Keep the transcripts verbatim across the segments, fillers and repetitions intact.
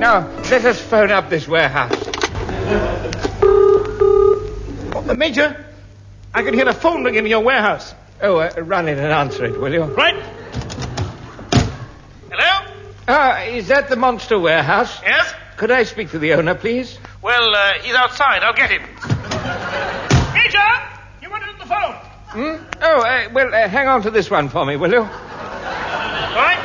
Now, let us phone up this warehouse. Oh, Major, I can hear a phone ringing in your warehouse. Oh, uh, run in and answer it, will you? Right. Hello? Ah, is that the Monster Warehouse? Yes? Could I speak to the owner, please? Well, uh, he's outside. I'll get him. Major, you wanted on the phone. Hmm? Oh, uh, well, uh, hang on to this one for me, will you? Right.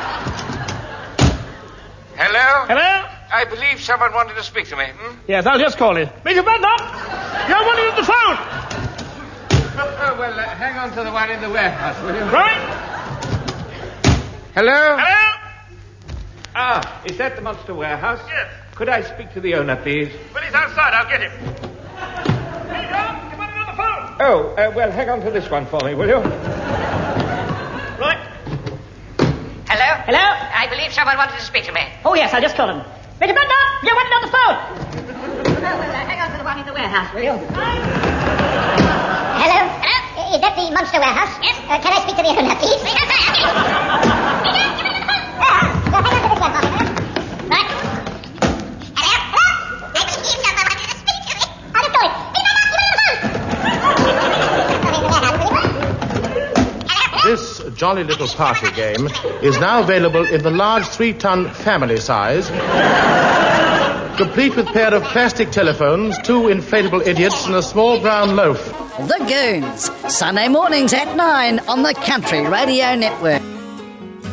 Hello? Hello? I believe someone wanted to speak to me. Hmm? Yes, I'll just call him. Major Bednap, you're wanted on the phone. Oh, well, uh, hang on to the one in the warehouse, will you? Right. Hello? Hello? Ah, is that the Monster Warehouse? Yes. Could I speak to the owner, please? Well, he's outside. I'll get him. Major, you wanted on the phone. Oh, uh, well, hang on to this one for me, will you? Right. Hello? Hello? I believe someone wanted to speak to me. Oh, yes, I just called him. Major Bednap, you wanted on the phone. Oh, well, uh, hang on to the one in the warehouse, will you? Hello? Hello? Is that the Monster Warehouse? Yes. Uh, can I speak to the owner, please? Please, outside, I'll get him. Major, give me the phone. Uh, well, hang on to this one, Father. Right. Hello? Hello? I believe someone wanted to speak to me. I'll just call him. Major Bednap, give me the phone. This jolly little party game is now available in the large three-ton family size, complete with a pair of plastic telephones, two inflatable idiots, and a small brown loaf. The Goons, Sunday mornings at nine on the Country Radio Network.